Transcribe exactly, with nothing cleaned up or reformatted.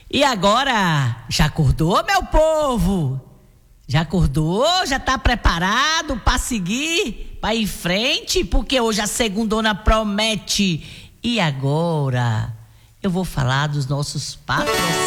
E agora, já acordou, meu povo? Já acordou? Já tá preparado para seguir, para ir em frente? Porque hoje a segundona promete. E agora, eu vou falar dos nossos patrocinadores.